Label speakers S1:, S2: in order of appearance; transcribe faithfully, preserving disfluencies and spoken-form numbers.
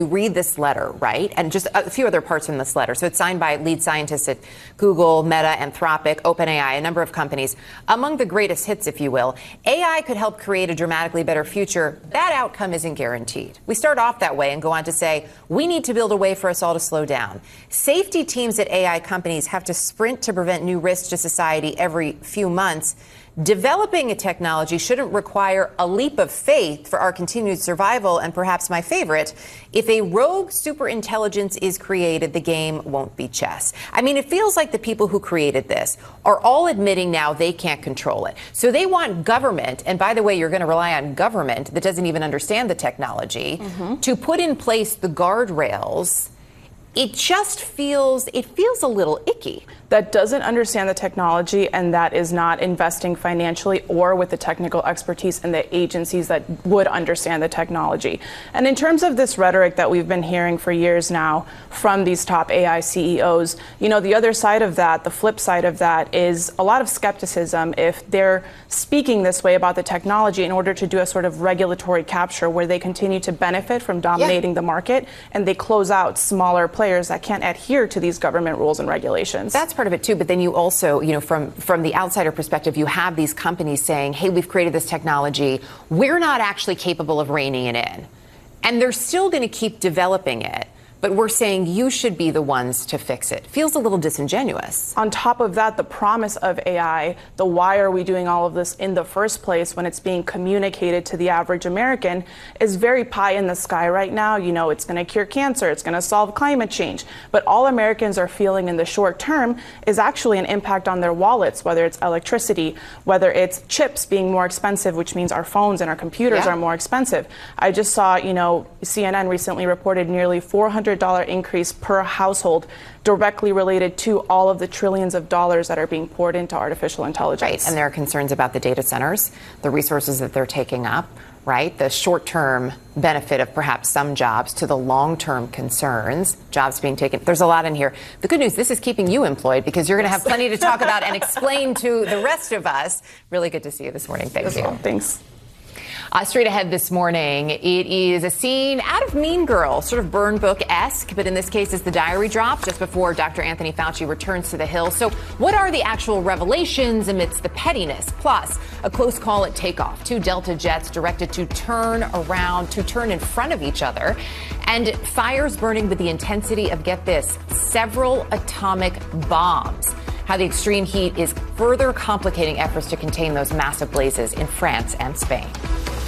S1: read this letter, right? And just a few other parts from this letter. So it's signed by lead scientists at Google, Meta, Anthropic, OpenAI, a number of companies. Among the greatest hits, if you will, A I could help create a dramatically better future. That outcome isn't guaranteed. We start off that way and go on to say, we need to build a way for us all to slow down. Safety teams at A I companies have to sprint to prevent new risks to society every few months. Developing a technology shouldn't require a leap of faith for our continued survival. And perhaps my favorite, if a rogue superintelligence is created, the game won't be chess. I mean, it feels like the people who created this are all admitting now they can't control it. So they want government, and by the way, you're going to rely on government that doesn't even understand the technology, mm-hmm. to put in place the guardrails. It just feels, it feels a little icky.
S2: That doesn't understand the technology and that is not investing financially or with the technical expertise in the agencies that would understand the technology. And in terms of this rhetoric that we've been hearing for years now from these top A I C E Os, you know, the other side of that, the flip side of that is a lot of skepticism if they're speaking this way about the technology in order to do a sort of regulatory capture where they continue to benefit from dominating yeah. the market and they close out smaller players that can't adhere to these government rules and regulations.
S1: That's part of it too, but then you also, you know, from from the outsider perspective, you have these companies saying, hey, we've created this technology, we're not actually capable of reining it in. And they're still going to keep developing it. But we're saying you should be the ones to fix it. Feels a little disingenuous.
S2: On top of that, the promise of A I, the why are we doing all of this in the first place when it's being communicated to the average American is very pie in the sky right now. You know, it's going to cure cancer, it's going to solve climate change. But all Americans are feeling in the short term is actually an impact on their wallets, whether it's electricity, whether it's chips being more expensive, which means our phones and our computers yeah. are more expensive. I just saw, you know, C N N recently reported nearly four hundred dollars increase per household directly related to all of the trillions of dollars that are being poured into artificial intelligence.
S1: Right, and there are concerns about the data centers, the resources that they're taking up, right? The short-term benefit of perhaps some jobs to the long-term concerns, jobs being taken. There's a lot in here. The good news, this is keeping you employed because you're going to have plenty to talk about and explain to the rest of us. Really good to see you this morning. Thank you.
S2: Thanks.
S1: Uh, straight ahead this morning, it is a scene out of Mean Girls, sort of burn book-esque, but in this case it's the diary drop just before Doctor Anthony Fauci returns to the Hill. So what are the actual revelations amidst the pettiness? Plus, a close call at takeoff. Two Delta jets directed to turn around, to turn in front of each other. And fires burning with the intensity of, get this, several atomic bombs. How the extreme heat is further complicating efforts to contain those massive blazes in France and Spain.